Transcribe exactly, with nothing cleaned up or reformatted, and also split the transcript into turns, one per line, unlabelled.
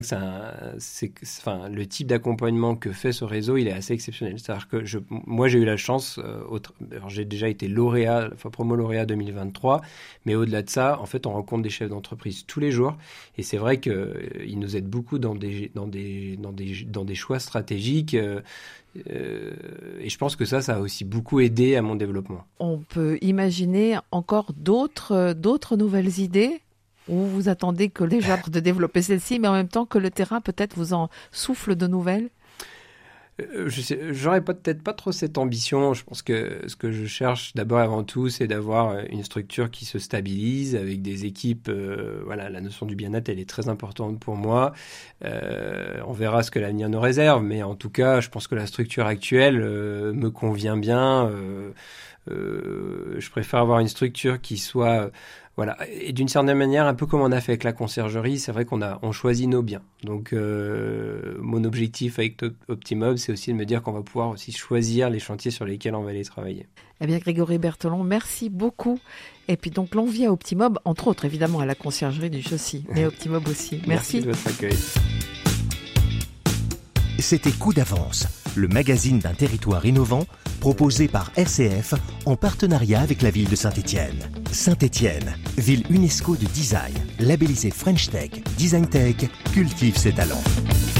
C'est un, c'est, enfin, le type d'accompagnement que fait ce réseau, il est assez exceptionnel. C'est-à-dire que je, moi, j'ai eu la chance, euh, au, alors j'ai déjà été lauréat, enfin promo lauréat deux mille vingt-trois, mais au-delà de ça, en fait, on rencontre des chefs d'entreprise tous les jours, et c'est vrai qu'ils euh, nous aident beaucoup dans des, dans des, dans des, dans des choix stratégiques. Euh, euh, et je pense que ça, ça a aussi beaucoup aidé à mon développement.
On peut imaginer encore d'autres, d'autres nouvelles idées? Ou vous attendez que les gens de développer celle-ci, mais en même temps que le terrain peut-être vous en souffle de nouvelles?
euh, Je sais, j'aurais pas, peut-être pas trop cette ambition. Je pense que ce que je cherche d'abord et avant tout, c'est d'avoir une structure qui se stabilise avec des équipes. Euh, voilà, la notion du bien-être, elle est très importante pour moi. Euh, on verra ce que l'avenir nous réserve, mais en tout cas, je pense que la structure actuelle euh, me convient bien. Euh, euh, je préfère avoir une structure qui soit Voilà, et d'une certaine manière, un peu comme on a fait avec la conciergerie, c'est vrai qu'on a, on choisit nos biens. Donc, euh, mon objectif avec Optimob, c'est aussi de me dire qu'on va pouvoir aussi choisir les chantiers sur lesquels on va aller travailler.
Eh bien, Grégory Berthelon, merci beaucoup. Et puis donc, l'envie à Optimob, entre autres, évidemment, à la conciergerie du Chaussy, mais Optimob aussi. Merci.
Merci de votre accueil.
C'était Coup d'avance, le magazine d'un territoire innovant proposé par R C F en partenariat avec la ville de Saint-Étienne. Saint-Étienne, ville UNESCO de design, labellisée French Tech, Design Tech, cultive ses talents.